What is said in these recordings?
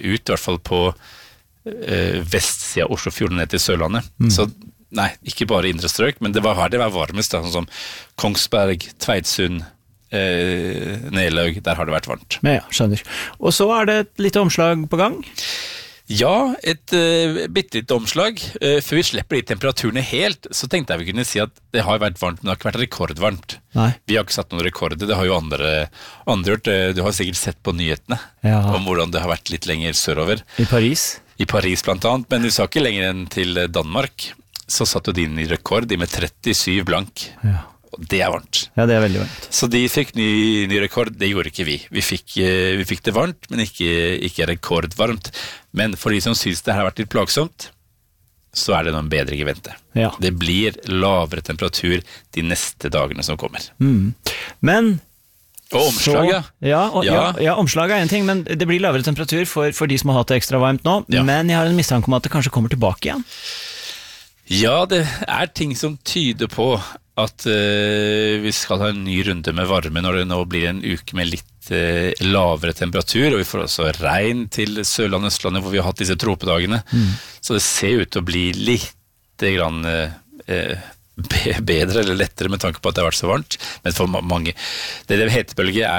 ut, I hvert fall på vestsiden av Oslofjorden ned til Sørlandet. Så nei, ikke bare indre strøk, men det var her det var varmest, da, sånn som Kongsberg, Tveidsund, Nelaug, der har det vært varmt. Ja, skjønner. Og så det et lite omslag på gang? Ja, et bittelitt omslag. Før vi slipper de temperaturene helt, så tenkte jeg vi kunne si at det har vært varmt, men det har ikke vært rekordvarmt. Nei. Vi har ikke satt noen rekorder, det har jo andre gjort. Du har sikkert sett på nyhetene om hvordan det har vært litt lenger sørover. I Paris? I Paris blant annet, men du sa ikke lenger enn til Danmark. Så satt jo de inn I rekord, de med 37 blank. Ja. Og det varmt. Ja, det veldig varmt. Så de fikk ny rekord, det gjorde ikke vi. Vi fikk det varmt, men ikke rekordvarmt. Men for de som synes det her har vært litt plagsomt, så det noen bedre i vente. Ja. Det blir lavere temperatur de neste dagene som kommer. Men... Og omslag, ja, omslag en ting, men det blir lavere temperatur for de som har hatt det ekstra varmt nå. Ja. Men jeg har en mistanke om at det kanskje kommer tilbake igjen. Ja, det ting som tyder på at vi skal ha en ny runde med varme når det nå blir en uke med litt lavere temperatur, og vi får også regn til Sørlandet og Østlandet hvor vi har hatt disse tropedagene. Så det ser ut til å bli litt grann bedre eller lettere med tanke på at det har vært så varmt. Men for mange, det hetebølge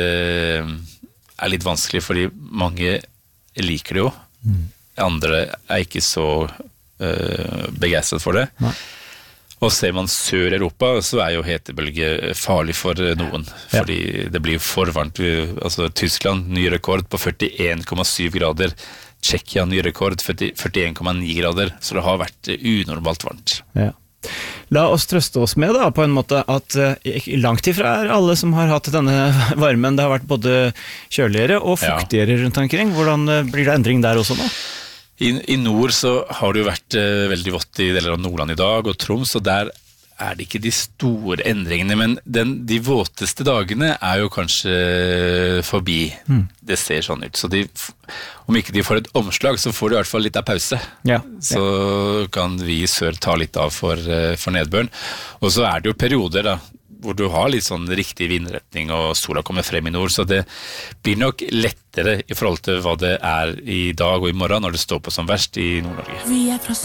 litt vanskelig, fordi mange liker det jo. Andre ikke så begeistret for det. Nei. Og ser man Sør-Europa, så jo hetebølge farlig for noen, fordi det blir for varmt. Altså Tyskland, ny rekord på 41,7 grader, Tsjekkia, ny rekord, 41,9 grader, så det har vært unormalt varmt. Ja. La oss trøste oss med da, på en måte, at langt ifra alle som har hatt denne varmen, det har vært både kjøligere og fuktigere rundt omkring. Hvordan blir det endring der også nå? I nord så har det jo vært veldig vått I deler av Nordland I dag, og Troms, og der det ikke de store endringene, men de våteste dagene jo kanskje forbi. Det ser sånn ut. Så om ikke de får et omslag, så får de I hvert fall litt av pause. Ja. Så kan vi I sør ta litt av for nedbøren. Og så det jo perioder da, hvor du har litt sånn riktig vindretning, og sola kommer frem I nord, så det blir nok lettere I forhold til hva det I dag og I morgen, når det står på som verst I Nord-Norge.